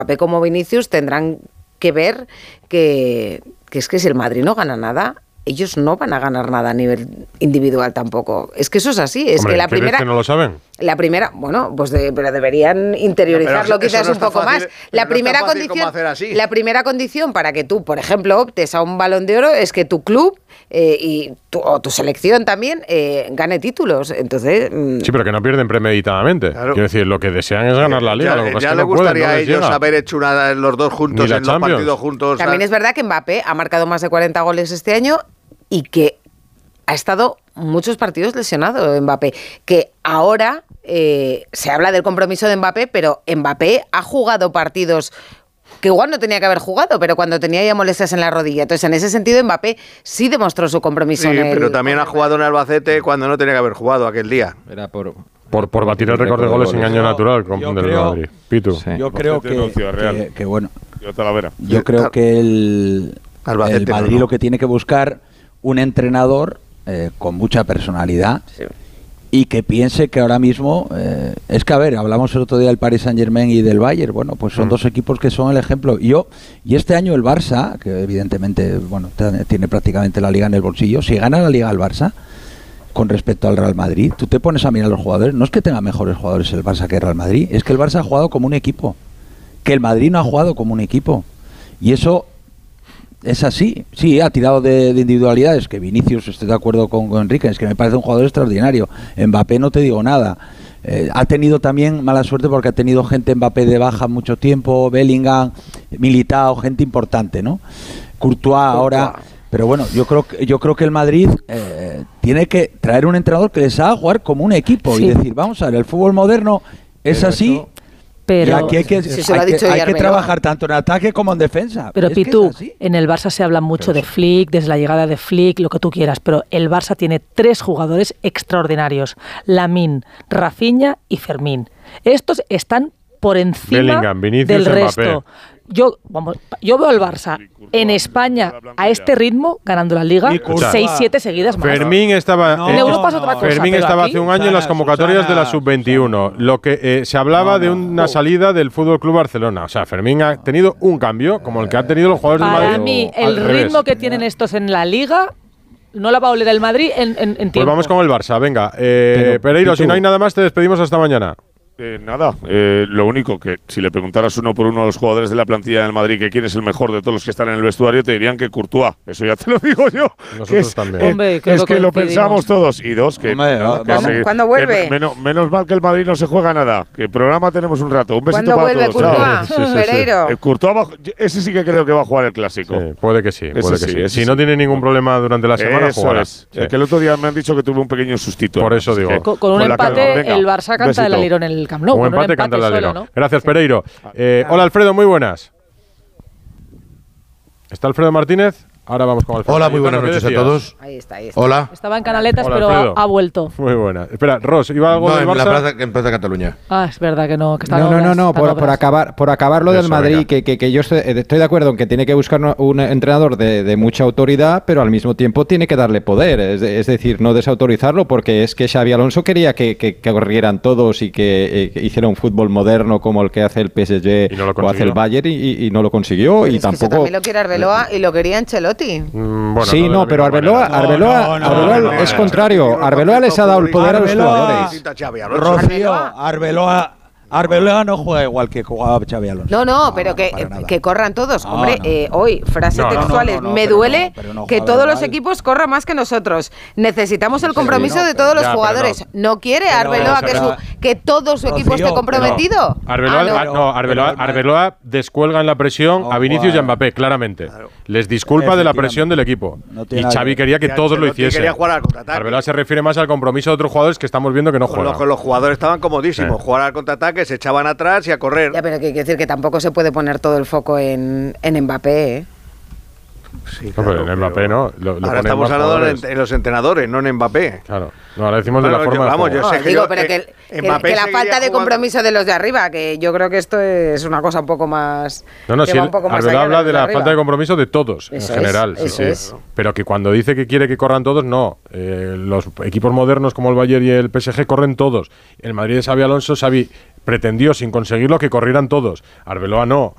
Mbappé como Vinicius tendrán que ver que es que si el Madrid no gana nada, ellos no van a ganar nada a nivel individual tampoco. Es que eso es así. Es que la primera... que no lo saben? La primera, bueno, pues pero deberían interiorizarlo quizás un poco más. La primera condición para que tú, por ejemplo, optes a un Balón de Oro es que tu club o tu selección también gane títulos. Entonces... Sí, pero que no pierden premeditadamente. Claro. Quiero decir, lo que desean es ganar la Liga. Ya le gustaría a ellos haber hecho los dos juntos en los partidos juntos. También es verdad que Mbappé ha marcado más de 40 goles este año y que ha estado muchos partidos lesionado Mbappé, que ahora se habla del compromiso de Mbappé, pero Mbappé ha jugado partidos que igual no tenía que haber jugado, pero cuando tenía ya molestias en la rodilla. Entonces, en ese sentido, Mbappé sí demostró su compromiso. Sí, pero también ha jugado en Albacete cuando no tenía que haber jugado aquel día. Era por batir el récord de goles en año natural del Madrid. Pitu. Sí. Yo creo que bueno, yo creo claro. que el Madrid lo que tiene que buscar un entrenador con mucha personalidad, sí, y que piense que ahora mismo es que, a ver, hablamos el otro día del Paris Saint-Germain y del Bayern, bueno, pues son dos equipos que son el ejemplo. Y este año el Barça, que evidentemente, bueno, tiene prácticamente la Liga en el bolsillo, si gana la Liga el Barça con respecto al Real Madrid, tú te pones a mirar los jugadores, no es que tenga mejores jugadores el Barça que el Real Madrid, es que el Barça ha jugado como un equipo, que el Madrid no ha jugado como un equipo, y eso es así. Sí, ha tirado de individualidades, que Vinicius, estoy de acuerdo con Enrique, es que me parece un jugador extraordinario. Mbappé no te digo nada. Ha tenido también mala suerte porque ha tenido gente Mbappé de baja mucho tiempo, Bellingham, Militao, gente importante, ¿no? Courtois ahora. Pero bueno, yo creo que el Madrid tiene que traer un entrenador que les haga jugar como un equipo, sí, y decir, vamos a ver, el fútbol moderno es así. Pero y aquí hay que trabajar tanto en ataque como en defensa. Pero Pitu, en el Barça se habla mucho de Flick, desde la llegada de Flick, lo que tú quieras, pero el Barça tiene 3 jugadores extraordinarios: Lamine, Rafinha y Fermín. Estos están por encima Bellingham, Vinicius, del resto. Yo veo al Barça en España a este ritmo ganando la Liga 6-7 seguidas más. Fermín estaba en Europa es otra cosa. Fermín estaba hace un año en las convocatorias de la sub-21. Lo que se hablaba de una salida del Fútbol Club Barcelona. O sea, Fermín ha tenido un cambio como el que han tenido los jugadores del Madrid. Para mí, el ritmo que tienen estos en la Liga no la va a oler el Madrid en tiempo. Pues vamos con el Barça, venga. Pereiro, si no hay nada más, te despedimos hasta mañana. Nada, lo único que si le preguntaras uno por uno a los jugadores de la plantilla del Madrid que quién es el mejor de todos los que están en el vestuario, te dirían que Courtois. Eso ya te lo digo yo. Nosotros también. Hombre, es que lo pensamos todos. Y dos, que ¿cuándo vuelve? Menos mal que el Madrid no se juega nada. Que programa tenemos un rato. Un besito para todos. ¿Cuándo vuelve Pereiro? Courtois ese sí que creo que va a jugar el clásico. Sí, puede que sí. Si no tiene ningún problema durante la semana, jugará. Es que el otro día me han dicho que tuvo un pequeño sustito. Por eso digo. Con un empate, el Barça canta el alirón en el Camp Nou. Un empate canta el alirón. ¿No? Gracias, Pereiro. Hola, Alfredo, muy buenas. ¿Está Alfredo Martínez? Ahora vamos con Alfredo. Hola, muy buenas noches a todos. Ahí está. Hola. Estaba en Canaletas, hola, pero Alfredo. ha vuelto. Muy buena. Espera, Ross, ¿iba algo del Barça? En Plaza Cataluña. Ah, es verdad que no. Que No, por acabar lo del Madrid, que yo estoy de acuerdo en que tiene que buscar un entrenador de mucha autoridad, pero al mismo tiempo tiene que darle poder, es decir, no desautorizarlo, porque es que Xabi Alonso quería que corrieran todos y que hiciera un fútbol moderno como el que hace el PSG o hace el Bayern y no lo consiguió. Pero y es tampoco. Que eso también lo quiere Arbeloa y lo quería Ancelotti. Bueno, sí, no, pero Arbeloa es contrario. Arbeloa les ha dado el poder a los jugadores. Rocío, Arbeloa no juega igual que jugaba Xabi Alonso. No, pero que corran todos. Hombre, hoy, frases textuales. Me duele que todos los equipos corran más que nosotros. Necesitamos el compromiso de todos los jugadores. ¿No quiere Arbeloa que todo su equipo esté comprometido? Arbeloa descuelga en la presión a Vinicius y a Mbappé, claramente. Les disculpa de la presión del equipo. Y Xavi quería que todos lo hiciesen. Arbeloa se refiere más al compromiso de otros jugadores que estamos viendo que no juegan. Los jugadores estaban comodísimos. Jugar al contraataque, se echaban atrás y a correr. Ya, pero que quiere decir que tampoco se puede poner todo el foco en Mbappé, ¿eh? Sí, claro, pero en Mbappé no. Ahora estamos hablando en los entrenadores, no en Mbappé. Claro. No, ahora decimos de la forma de juego. Yo sé que la falta de compromiso de los de arriba, que yo creo que esto es una cosa un poco más. No, si Arbeloa habla de la falta de compromiso de todos, en general. Sí. Pero que cuando dice que quiere que corran todos, no. Los equipos modernos como el Bayern y el PSG corren todos. El Madrid de Xabi Alonso, pretendió, sin conseguirlo, que corrieran todos. Arbeloa no.